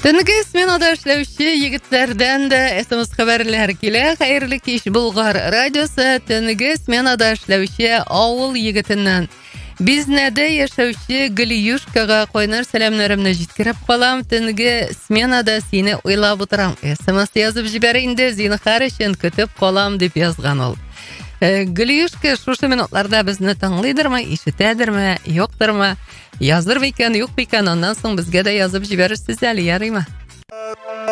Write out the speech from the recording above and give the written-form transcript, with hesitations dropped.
Төнге сменада эшләүче егетләрдән дә SMS хәбәрләр килә. Хәерле кич, Болгар радиосы. Төнге сменада эшләүче авыл егетеннән Бизнәдә яшәүче Гөлюшкага кайнар сәламнарымны җиткереп калам. Төнге сменада сине уйлап утырам. SMS язып җибәр инде, зинһар өчен көтеп калам дип язган ул. Гөлюшка шушы минутларда безне тыңлыйдырмы, ишетәдерме, юктырмы? Языр микән, юк микән? Аннан соң безгә дә язып җибәрерсез әле, ярыймы?